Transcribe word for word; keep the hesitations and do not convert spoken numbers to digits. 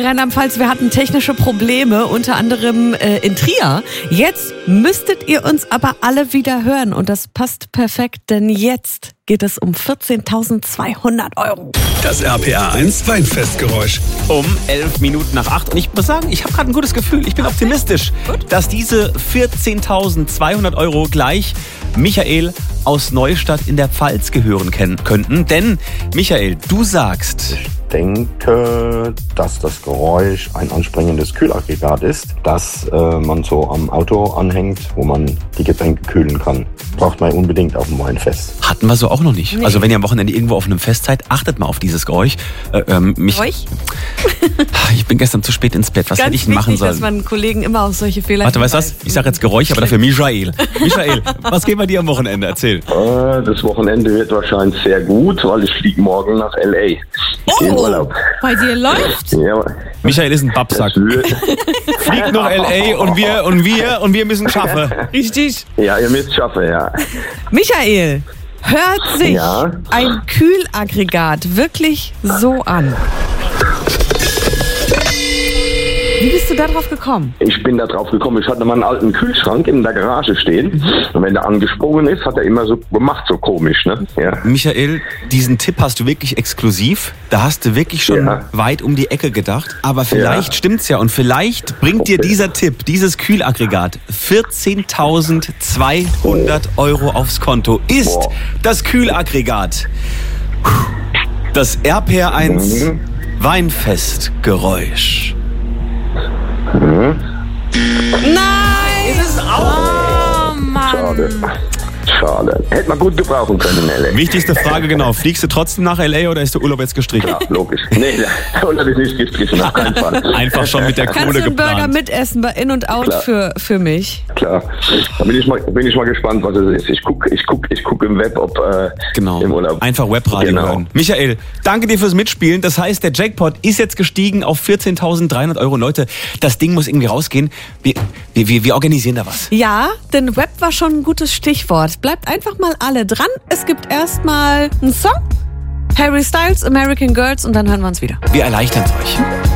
Rheinland-Pfalz, wir hatten technische Probleme, unter anderem äh, in Trier. Jetzt müsstet ihr uns aber alle wieder hören und das passt perfekt, denn jetzt geht es um vierzehntausendzweihundert Euro. Das R P R eins Weinfestgeräusch. Um elf Minuten nach acht. Und ich muss sagen, ich habe gerade ein gutes Gefühl. Ich bin optimistisch, dass diese vierzehntausendzweihundert Euro gleich Michael aus Neustadt in der Pfalz gehören könnten. Denn, Michael, du sagst... Ich denke, dass das Geräusch ein anspringendes Kühlaggregat ist, das äh, man so am Auto anhängt, wo man die Getränke kühlen kann. Braucht man unbedingt auf dem Weinfest. Hatten wir so auch noch nicht. Nee. Also wenn ihr am Wochenende irgendwo auf einem Fest seid, achtet mal auf dieses Geräusch. Äh, ähm, mich, Geräusch? Ich bin gestern zu spät ins Bett. Was Ganz hätte ich denn machen wichtig, sollen? dass man Kollegen immer auf solche Fehler Warte, weißt du was? hinweist. Ich sage jetzt Geräusch, aber dafür Michael. Michael, was geht bei dir am Wochenende? Erzähl. Äh, das Wochenende wird wahrscheinlich sehr gut, weil ich fliege morgen nach L A. Oh, In Urlaub. bei dir läuft. Ja, Michael ist ein Babsack. das wird, Fliegt nach L A und wir und wir und wir müssen schaffen. Richtig. ja, ihr müsst schaffen, ja. Michael, hört sich Ja? ein Kühlaggregat wirklich so an? Wie bist du da drauf gekommen? Ich bin da drauf gekommen, ich hatte mal einen alten Kühlschrank in der Garage stehen. Und wenn der angesprungen ist, hat er immer so gemacht, so komisch, ne? Ja. Michael, diesen Tipp hast du wirklich exklusiv. Da hast du wirklich schon Ja. weit um die Ecke gedacht. Aber vielleicht Ja. stimmt's ja und vielleicht bringt dir Okay. dieser Tipp, dieses Kühlaggregat vierzehntausendzweihundert Euro aufs Konto. Ist Boah. das Kühlaggregat das R P R eins Mhm. Weinfestgeräusch? Nein! Ist es auch? Oh Mann! Schade. Schade. Hätte man gut gebrauchen können in L A. Wichtigste Frage, genau. Fliegst du trotzdem nach L A oder ist der Urlaub jetzt gestrichen? Ja, logisch. Nee, der Urlaub ist nicht gestrichen, auf keinen Fall. Einfach schon mit der Kannst Kohle du einen Burger geplant. mitessen bei In und Out Klar. für, für mich? Klar. Da bin ich mal, bin ich mal gespannt, was es ist. Ich gucke ich guck, ich guck im Web, ob äh, Genau. im Urlaub. Einfach Webradio Genau. hören. Michael, danke dir fürs Mitspielen. Das heißt, der Jackpot ist jetzt gestiegen auf vierzehntausenddreihundert Euro. Leute, das Ding muss irgendwie rausgehen. Wir, wir, wir, wir organisieren da was. Ja, denn Web war schon ein gutes Stichwort. Bleibt einfach mal alle dran. Es gibt erstmal einen Song. Harry Styles, American Girls und dann hören wir uns wieder. Wir erleichtern es euch.